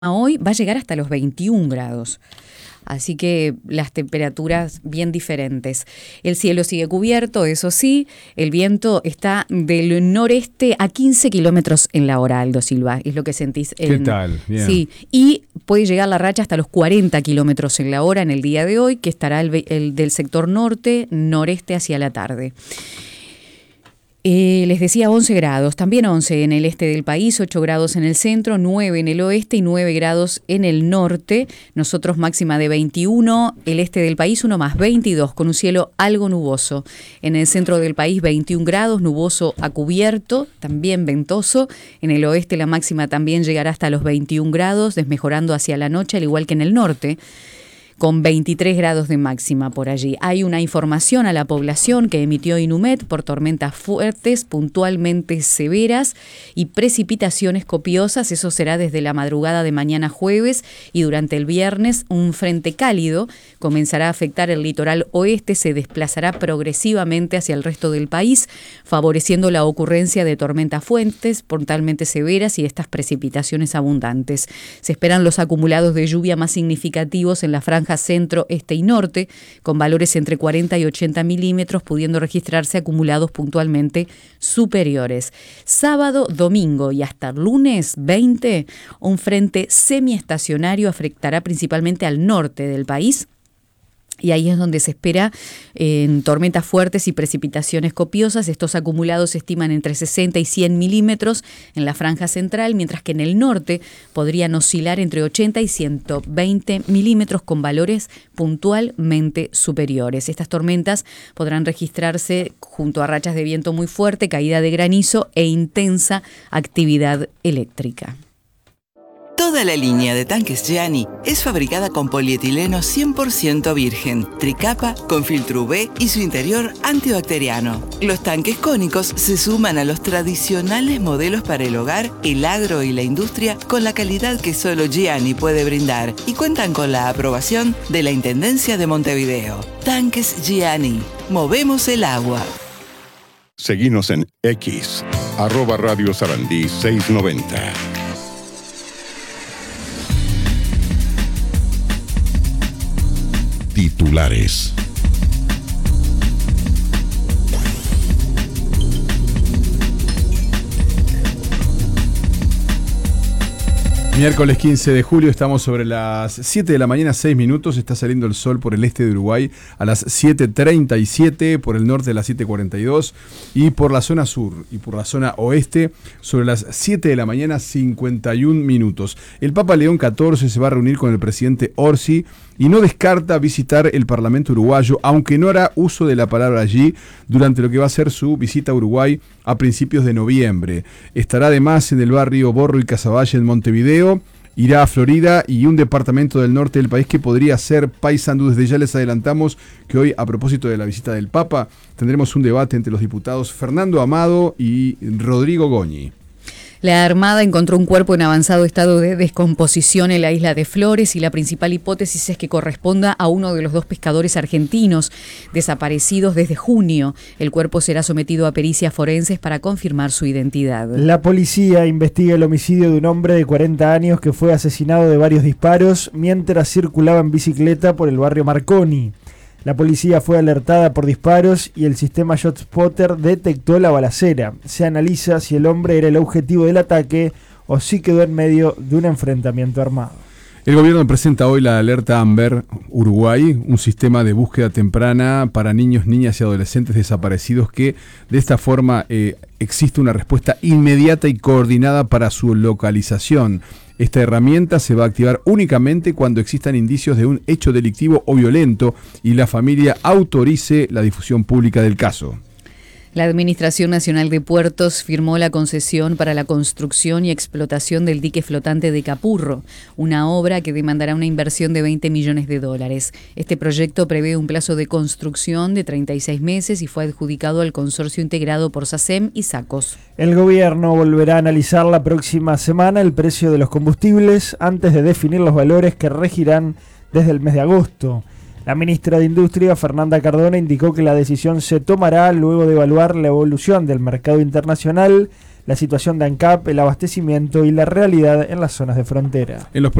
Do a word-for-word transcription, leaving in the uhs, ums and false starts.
hoy va a llegar hasta los veintiún grados. Así que las temperaturas bien diferentes. El cielo sigue cubierto, eso sí, el viento está del noreste a quince kilómetros en la hora, Aldo Silva, es lo que sentís. En, ¿Qué tal? Bien. Sí, y puede llegar la racha hasta los cuarenta kilómetros en la hora en el día de hoy, que estará el, el del sector norte, noreste hacia la tarde. Eh, les decía once grados, también once en el este del país, ocho grados en el centro, nueve en el oeste y nueve grados en el norte. Nosotros máxima de veintiuno, el este del país uno más veintidós, con un cielo algo nuboso. En el centro del país veintiún grados, nuboso a cubierto, también ventoso. En el oeste la máxima también llegará hasta los veintiún grados, desmejorando hacia la noche, al igual que en el norte, con veintitrés grados de máxima por allí. Hay una información a la población que emitió Inumet por tormentas fuertes, puntualmente severas y precipitaciones copiosas. Eso será desde la madrugada de mañana jueves y durante el viernes un frente cálido comenzará a afectar el litoral oeste, se desplazará progresivamente hacia el resto del país, favoreciendo la ocurrencia de tormentas fuertes, puntualmente severas y estas precipitaciones abundantes. Se esperan los acumulados de lluvia más significativos en la franja centro, este y norte, con valores entre cuarenta y ochenta milímetros, pudiendo registrarse acumulados puntualmente superiores. Sábado, domingo y hasta lunes veinte, un frente semiestacionario afectará principalmente al norte del país. Y ahí es donde se espera eh, tormentas fuertes y precipitaciones copiosas. Estos acumulados se estiman entre sesenta y cien milímetros en la franja central, mientras que en el norte podrían oscilar entre ochenta y ciento veinte milímetros con valores puntualmente superiores. Estas tormentas podrán registrarse junto a rachas de viento muy fuerte, caída de granizo e intensa actividad eléctrica. Toda la línea de tanques Gianni es fabricada con polietileno cien por ciento virgen, tricapa con filtro U V y su interior antibacteriano. Los tanques cónicos se suman a los tradicionales modelos para el hogar, el agro y la industria con la calidad que solo Gianni puede brindar y cuentan con la aprobación de la Intendencia de Montevideo. Tanques Gianni. Movemos el agua. Seguinos en X, arroba Radio Sarandí seiscientos noventa. Titulares. Miércoles quince de julio, estamos sobre las siete de la mañana, seis minutos. Está saliendo el sol por el este de Uruguay a las siete treinta y siete, por el norte a las siete cuarenta y dos y por la zona sur y por la zona oeste sobre las siete de la mañana, cincuenta y un minutos. El Papa León catorce se va a reunir con el presidente Orsi y no descarta visitar el Parlamento uruguayo, aunque no hará uso de la palabra allí durante lo que va a ser su visita a Uruguay a principios de noviembre. Estará además en el barrio Borro y Casaballe en Montevideo, irá a Florida y un departamento del norte del país que podría ser Paysandú. Desde ya les adelantamos que hoy, a propósito de la visita del Papa, tendremos un debate entre los diputados Fernando Amado y Rodrigo Goñi. La Armada encontró un cuerpo en avanzado estado de descomposición en la isla de Flores y la principal hipótesis es que corresponda a uno de los dos pescadores argentinos desaparecidos desde junio. El cuerpo será sometido a pericias forenses para confirmar su identidad. La policía investiga el homicidio de un hombre de cuarenta años que fue asesinado de varios disparos mientras circulaba en bicicleta por el barrio Marconi. La policía fue alertada por disparos y el sistema ShotSpotter detectó la balacera. Se analiza si el hombre era el objetivo del ataque o si quedó en medio de un enfrentamiento armado. El gobierno presenta hoy la alerta Amber Uruguay, un sistema de búsqueda temprana para niños, niñas y adolescentes desaparecidos que de esta forma eh, existe una respuesta inmediata y coordinada para su localización. Esta herramienta se va a activar únicamente cuando existan indicios de un hecho delictivo o violento y la familia autorice la difusión pública del caso. La Administración Nacional de Puertos firmó la concesión para la construcción y explotación del dique flotante de Capurro, una obra que demandará una inversión de veinte millones de dólares. Este proyecto prevé un plazo de construcción de treinta y seis meses y fue adjudicado al consorcio integrado por SACEM y SACOS. El gobierno volverá a analizar la próxima semana el precio de los combustibles antes de definir los valores que regirán desde el mes de agosto. La ministra de Industria, Fernanda Cardona, indicó que la decisión se tomará luego de evaluar la evolución del mercado internacional, la situación de ANCAP, el abastecimiento y la realidad en las zonas de frontera. En los